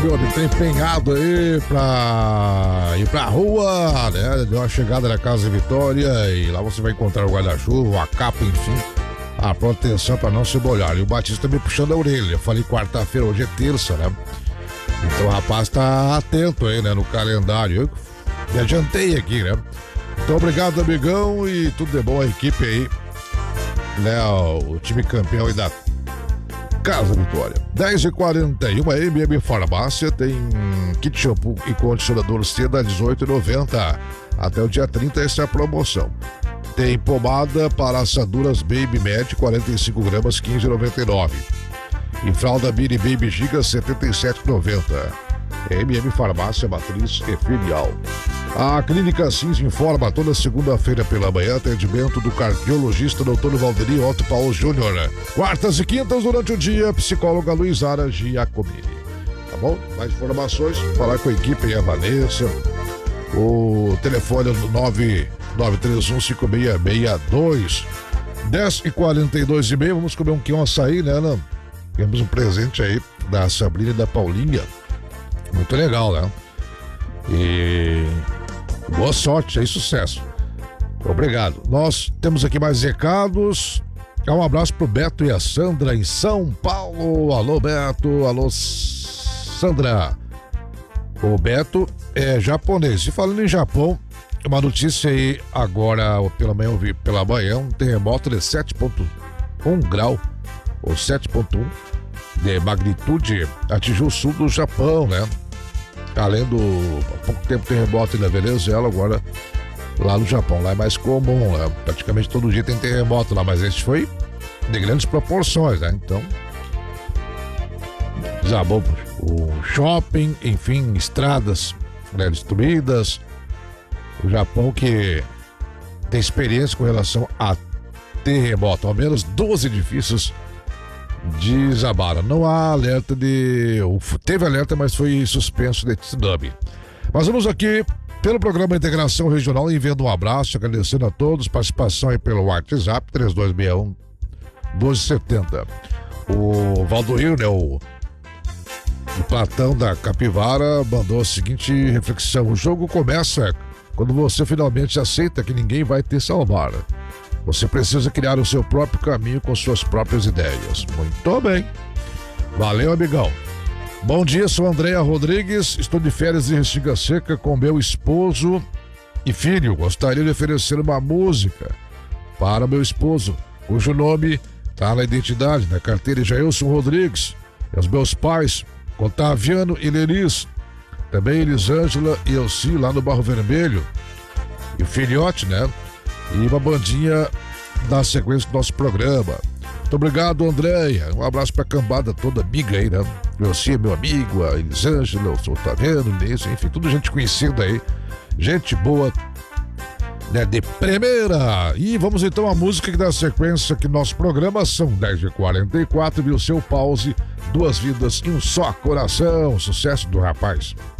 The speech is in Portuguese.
Ele tá empenhado aí pra ir pra rua, né? Deu uma chegada na Casa Vitória e lá você vai encontrar o guarda-chuva, a capa, enfim, a proteção pra não se molhar. E o Batista me puxando a orelha. Eu falei quarta-feira, hoje é terça, né? Então o rapaz tá atento aí, né? No calendário. Eu me adiantei aqui, né? Então obrigado, amigão, e tudo de bom a equipe aí, né? O time campeão aí da Casa Vitória. 10h41, a MM Farmácia tem kit shampoo e condicionador seda R$18,90. Até o dia 30, essa é a promoção. Tem pomada para assaduras Baby Med, 45 gramas, R$15,99. E fralda Mini Baby Giga, R$77,90. MM Farmácia, matriz e filial. A Clínica Sims informa toda segunda-feira pela manhã atendimento do cardiologista Dr. Valderi Otto Paulo Júnior. Quartas e quintas durante o dia, psicóloga Luizara Giacomini. Tá bom? Mais informações, falar com a equipe aí, a Vanessa. O telefone é no 99315662. 10h42h30, vamos comer um açaí, né, Ana? Temos um presente aí da Sabrina e da Paulinha. Muito legal, né? E boa sorte aí, sucesso. Obrigado. Nós temos aqui mais recados. Um abraço pro Beto e a Sandra em São Paulo. Alô, Beto. Alô, Sandra. O Beto é japonês. E falando em Japão, uma notícia aí agora, pela manhã, eu vi pela manhã, um terremoto de 7,1 grau, ou 7,1 de magnitude, atingiu o sul do Japão, né? Além do há pouco tempo terremoto na Venezuela, agora lá no Japão, lá é mais comum, né? Praticamente todo dia tem terremoto lá, mas esse foi de grandes proporções, né? Então, desabou o shopping, enfim, estradas, né, destruídas. O Japão que tem experiência com relação a terremoto, ao menos 12 edifícios desabaram. Não há alerta de... Teve alerta, mas foi suspenso de tsunami. Mas vamos aqui pelo programa Integração Regional, enviando um abraço, agradecendo a todos, participação aí pelo WhatsApp 3261-1270. O Valdoir, né, o Platão da Capivara, mandou a seguinte reflexão: o jogo começa quando você finalmente aceita que ninguém vai te salvar. Você precisa criar o seu próprio caminho com suas próprias ideias. Muito bem. Valeu, amigão. Bom dia, sou Andréa Rodrigues. Estou de férias em Restinga Seca com meu esposo e filho. Gostaria de oferecer uma música para meu esposo, cujo nome está na identidade, na carteira, Jailson Rodrigues. E os meus pais, Otaviano e Lenis. Também Elisângela e Elci, lá no Barro Vermelho. E o filhote, né? E uma bandinha na sequência do nosso programa. Muito obrigado, Andréia. Um abraço pra cambada toda amiga aí, né? Elci, meu amigo, a Elisângela, o Otaviano, Lenis, enfim, tudo gente conhecida aí. Gente boa, né? De primeira. E vamos então à música que dá sequência aqui no nosso programa. São 10h44, viu? Seu pause, duas vidas e um só coração. Sucesso do rapaz.